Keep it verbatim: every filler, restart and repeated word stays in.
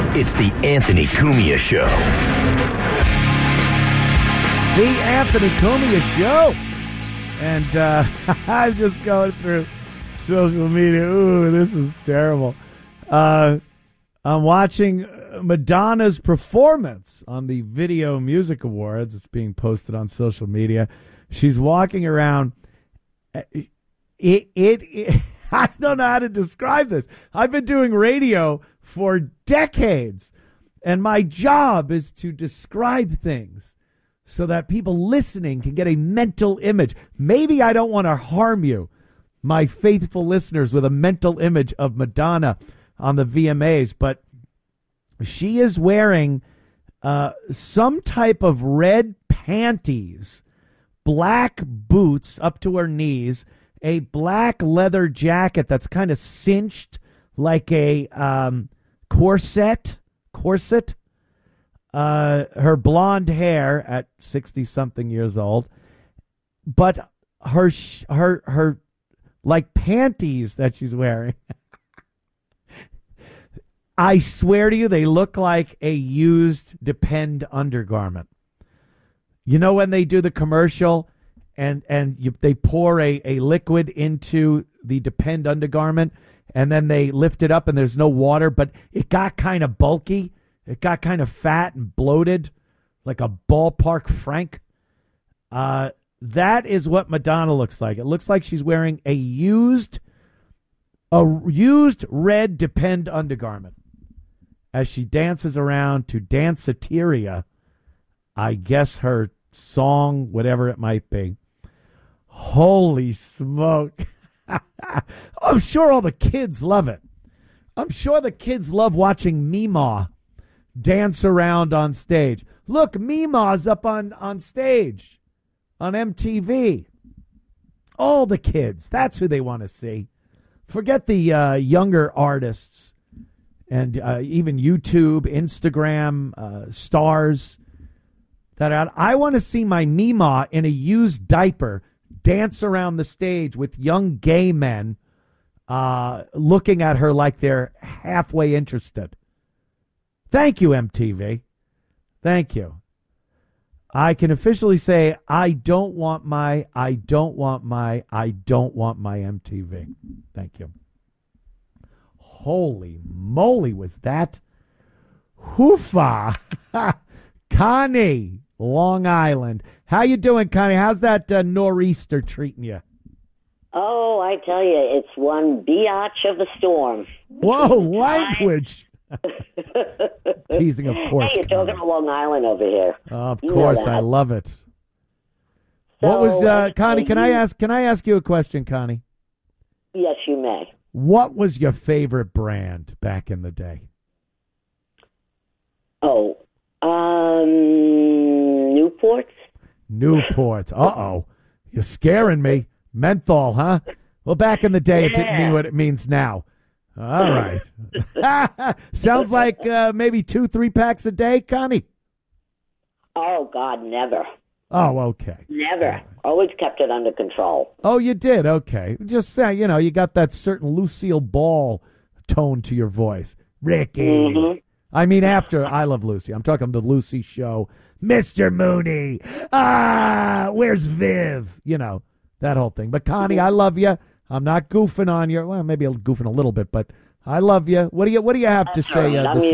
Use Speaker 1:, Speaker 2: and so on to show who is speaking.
Speaker 1: It's the Anthony Cumia Show.
Speaker 2: The Anthony Cumia Show. And uh, I'm just going through social media. Ooh, this is terrible. Uh, I'm watching Madonna's performance on the Video Music Awards. It's being posted on social media. She's walking around. It, it, it, I don't know how to describe this. I've been doing radio for decades, and my job is to describe things so that people listening can get a mental image. Maybe I don't want to harm you, my faithful listeners, with a mental image of Madonna on the V M As, but she is wearing uh, some type of red panties, black boots up to her knees, a black leather jacket that's kind of cinched like a um, corset, corset. Uh, her blonde hair at sixty-something years old, but her sh- her her like panties that she's wearing. I swear to you, they look like a used Depend undergarment. You know when they do the commercial and and you, they pour a, a liquid into the Depend undergarment and then they lift it up and there's no water, but it got kind of bulky. It got kind of fat and bloated, like a ballpark Frank. Uh, that is what Madonna looks like. It looks like she's wearing a used, a used red Depend undergarment as she dances around to Danceteria. I guess her song, whatever it might be. Holy smoke! I'm sure all the kids love it. I'm sure the kids love watching Meemaw dance around on stage. Look, Meemaw's up on, on stage on M T V. All the kids. That's who they want to see. Forget the uh, younger artists and uh, even YouTube, Instagram uh, stars that are out. I want to see my Meemaw in a used diaper dance around the stage with young gay men uh, looking at her like they're halfway interested. Thank you, M T V. Thank you. I can officially say I don't want my, I don't want my, I don't want my M T V. Thank you. Holy moly, was that hoofa. Connie, Long Island. How you doing, Connie? How's that uh, nor'easter treating you?
Speaker 3: Oh, I tell you, it's one biatch of a storm.
Speaker 2: Whoa, language. Teasing, of course.
Speaker 3: Hey, you're talking to Long Island over here.
Speaker 2: Oh, of
Speaker 3: you
Speaker 2: course, I love it.
Speaker 3: So,
Speaker 2: what was uh, Connie? Can
Speaker 3: you,
Speaker 2: I ask? Can I ask you a question, Connie?
Speaker 3: Yes, you may.
Speaker 2: What was your favorite brand back in the day?
Speaker 3: Oh, um, Newports.
Speaker 2: Newports. Uh oh, you're scaring me. Menthol, huh? Well, back in the day,
Speaker 3: yeah.
Speaker 2: it didn't mean what it means now. All right. Sounds like uh, maybe two, three packs a day, Connie?
Speaker 3: Oh, God, never.
Speaker 2: Oh, okay.
Speaker 3: Never.
Speaker 2: Right.
Speaker 3: Always kept it under control.
Speaker 2: Oh, you did? Okay. Just say, you know, you got that certain Lucille Ball tone to your voice. Ricky.
Speaker 3: Mm-hmm.
Speaker 2: I mean, after I Love Lucy. I'm talking the Lucy Show. Mister Mooney. Ah, where's Viv? You know, that whole thing. But, Connie, I love you. I'm not goofing on you. Well, maybe I'm goofing a little bit, but I love you. What do you What do you have to say uh, this